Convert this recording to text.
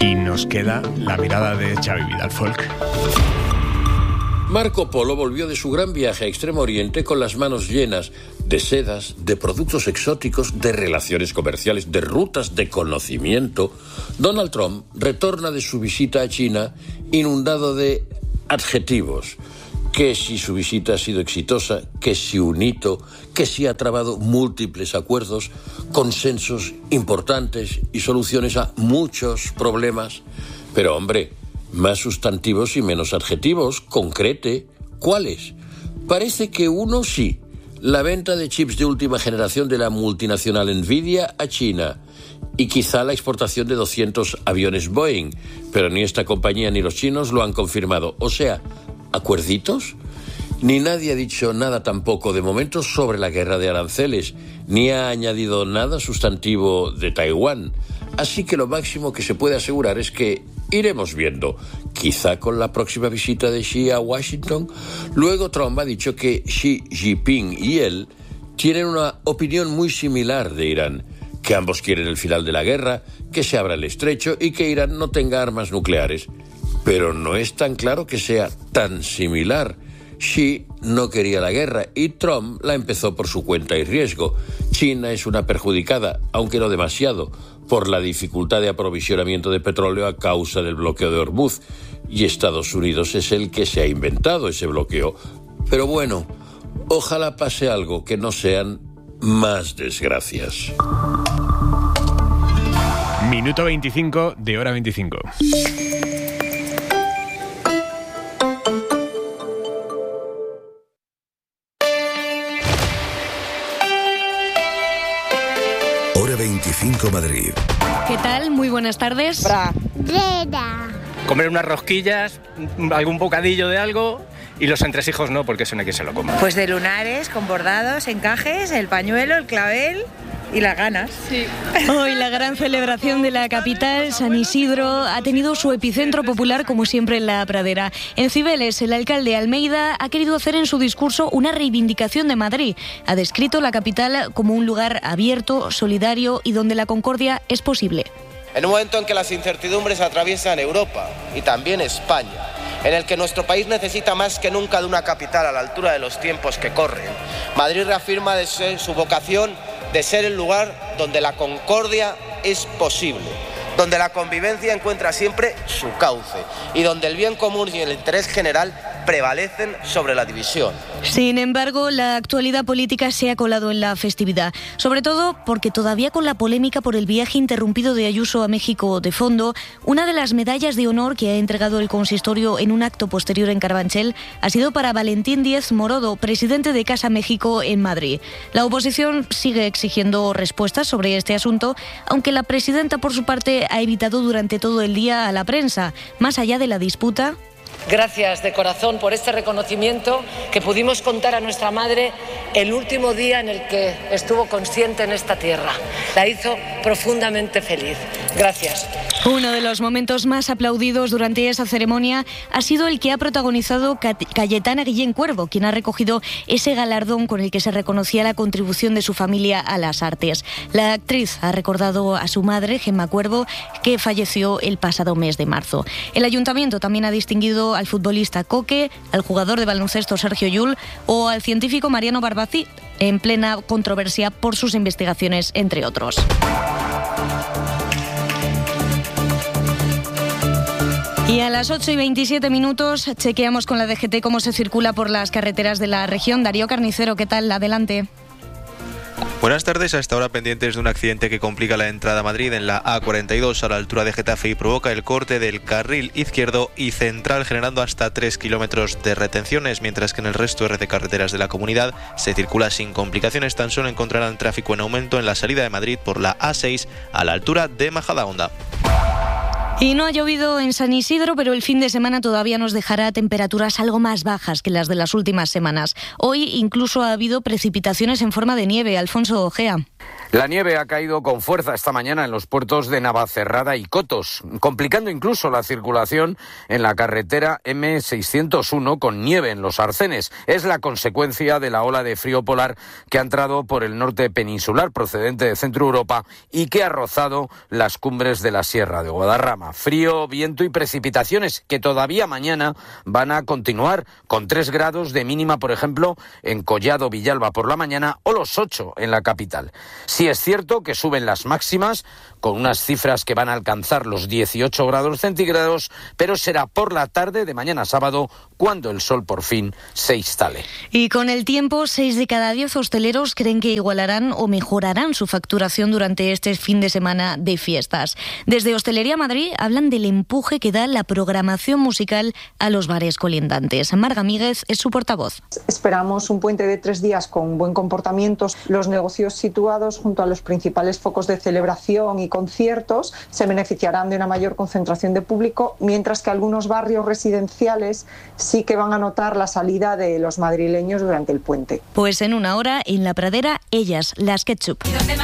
Y nos queda la mirada de Xavi Vidal-Folk. Marco Polo volvió de su gran viaje a Extremo Oriente con las manos llenas de sedas, de productos exóticos, de relaciones comerciales, de rutas de conocimiento. Donald Trump retorna de su visita a China inundado de adjetivos. Que si su visita ha sido exitosa, que si un hito, que si ha trabado múltiples acuerdos, consensos importantes y soluciones a muchos problemas. Pero hombre, más sustantivos y menos adjetivos, concrete. ¿Cuáles? Parece que uno sí, la venta de chips de última generación de la multinacional Nvidia a China y quizá la exportación de 200 aviones Boeing, pero ni esta compañía ni los chinos lo han confirmado. O sea, ¿acuerditos? Ni nadie ha dicho nada tampoco de momento sobre la guerra de aranceles, ni ha añadido nada sustantivo de Taiwán. Así que lo máximo que se puede asegurar es que iremos viendo, quizá con la próxima visita de Xi a Washington. Luego Trump ha dicho que Xi Jinping y él tienen una opinión muy similar de Irán, que ambos quieren el final de la guerra, que se abra el estrecho y que Irán no tenga armas nucleares. Pero no es tan claro que sea tan similar. Xi no quería la guerra y Trump la empezó por su cuenta y riesgo. China es una perjudicada, aunque no demasiado, por la dificultad de aprovisionamiento de petróleo a causa del bloqueo de Hormuz. Y Estados Unidos es el que se ha inventado ese bloqueo. Pero bueno, ojalá pase algo, que no sean más desgracias. Minuto 25 de hora 25. Hora 25 Madrid. ¿Qué tal? Muy buenas tardes. Comer unas rosquillas, algún bocadillo de algo y los entresijos no, porque eso no hay que se lo coma. Pues de lunares, con bordados, encajes, el pañuelo, el clavel y las ganas. Sí. Hoy la gran celebración de la capital, San Isidro, ha tenido su epicentro popular como siempre en la Pradera. En Cibeles, el alcalde Almeida ha querido hacer en su discurso una reivindicación de Madrid. Ha descrito la capital como un lugar abierto, solidario y donde la concordia es posible. En un momento en que las incertidumbres atraviesan Europa y también España, en el que nuestro país necesita más que nunca de una capital a la altura de los tiempos que corren, Madrid reafirma su vocación de ser el lugar donde la concordia es posible, donde la convivencia encuentra siempre su cauce y donde el bien común y el interés general prevalecen sobre la división. Sin embargo, la actualidad política se ha colado en la festividad, sobre todo porque todavía con la polémica por el viaje interrumpido de Ayuso a México de fondo, una de las medallas de honor que ha entregado el consistorio en un acto posterior en Carabanchel ha sido para Valentín Díez Morodo, presidente de Casa México en Madrid. La oposición sigue exigiendo respuestas sobre este asunto, aunque la presidenta por su parte ha evitado durante todo el día a la prensa. Más allá de la disputa, gracias de corazón por este reconocimiento que pudimos contar a nuestra madre el último día en el que estuvo consciente en esta tierra. La hizo profundamente feliz. Gracias. Uno de los momentos más aplaudidos durante esa ceremonia ha sido el que ha protagonizado Cayetana Guillén Cuervo, quien ha recogido ese galardón con el que se reconocía la contribución de su familia a las artes. La actriz ha recordado a su madre, Gemma Cuervo, que falleció el pasado mes de marzo. El ayuntamiento también ha distinguido al futbolista Coque, al jugador de baloncesto Sergio Llull o al científico Mariano Barbacid, en plena controversia por sus investigaciones, entre otros. Y a las 8:27 chequeamos con la DGT cómo se circula por las carreteras de la región. Darío Carnicero, ¿qué tal? Adelante. Buenas tardes. Hasta ahora pendientes de un accidente que complica la entrada a Madrid en la A42 a la altura de Getafe y provoca el corte del carril izquierdo y central, generando hasta 3 kilómetros de retenciones, mientras que en el resto de carreteras de la comunidad se circula sin complicaciones. Tan solo encontrarán tráfico en aumento en la salida de Madrid por la A6 a la altura de Majadahonda. Y no ha llovido en San Isidro, pero el fin de semana todavía nos dejará temperaturas algo más bajas que las de las últimas semanas. Hoy incluso ha habido precipitaciones en forma de nieve. Alfonso Ojea. La nieve ha caído con fuerza esta mañana en los puertos de Navacerrada y Cotos, complicando incluso la circulación en la carretera M601 con nieve en los arcenes. Es la consecuencia de la ola de frío polar que ha entrado por el norte peninsular procedente de Centro Europa y que ha rozado las cumbres de la Sierra de Guadarrama. Frío, viento y precipitaciones que todavía mañana van a continuar con 3 grados de mínima, por ejemplo, en Collado Villalba por la mañana o los 8 en la capital. Sí es cierto que suben las máximas con unas cifras que van a alcanzar los 18 grados centígrados, pero será por la tarde de mañana sábado cuando el sol por fin se instale. Y con el tiempo, 6 de cada 10 hosteleros creen que igualarán o mejorarán su facturación durante este fin de semana de fiestas. Desde Hostelería Madrid hablan del empuje que da la programación musical a los bares colindantes. Marga Míguez es su portavoz. Esperamos un puente de 3 días con buen comportamiento. Los negocios situados junto a los principales focos de celebración y conciertos se beneficiarán de una mayor concentración de público, mientras que algunos barrios residenciales sí que van a notar la salida de los madrileños durante el puente. Pues en una hora, en La Pradera, ellas, las Ketchup.